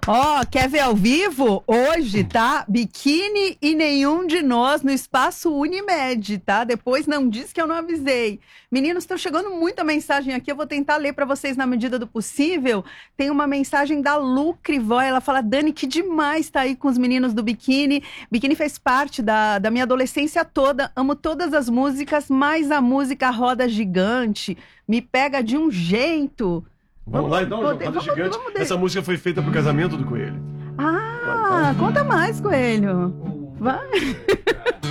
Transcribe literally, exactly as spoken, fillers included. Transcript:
Ó, quer ver ao vivo? Hoje, tá? Biquíni e nenhum de nós no Espaço Unimed, tá? Depois não diz que eu não avisei. Meninos, estão chegando muita mensagem aqui, eu vou tentar ler para vocês na medida do possível. Tem uma mensagem da Lu Crivó, ela fala: Dani, que demais tá aí com os meninos do Biquíni. Biquíni fez parte da, da minha adolescência toda, amo todas as músicas, mas a música Roda Gigante me pega de um jeito. Vamos lá então, Poder, Roda vamos, Gigante. vamos de... Essa música foi feita pro casamento do Coelho. Ah, conta mais, Coelho. Vai.